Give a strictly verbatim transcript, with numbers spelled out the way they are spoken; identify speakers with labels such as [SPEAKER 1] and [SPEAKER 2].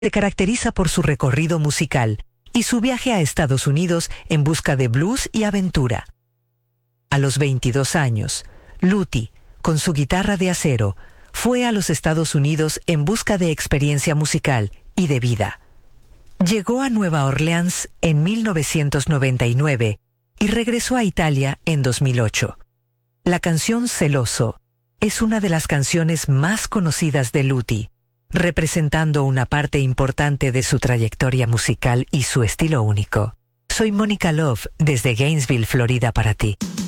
[SPEAKER 1] Se caracteriza por su recorrido musical y su viaje a Estados Unidos en busca de blues y aventura. A los veintidós años, Luti, con su guitarra de acero, fue a los Estados Unidos en busca de experiencia musical y de vida. Llegó a Nueva Orleans en mil novecientos noventa y nueve y regresó a Italia en dos mil ocho. La canción Celoso es una de las canciones más conocidas de Luti, representando una parte importante de su trayectoria musical y su estilo único. Soy Mónica Love, desde Gainesville, Florida, para ti.